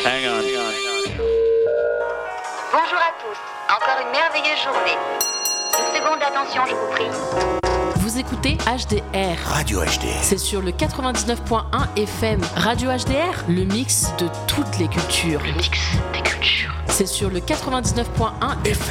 Hang on. Bonjour à tous, encore une merveilleuse journée. Une seconde d'attention, je vous prie. Vous écoutez HDR. Radio HDR. C'est sur le 99.1 FM. Radio HDR, le mix de toutes les cultures. Le mix des cultures. C'est sur le 99.1 FM.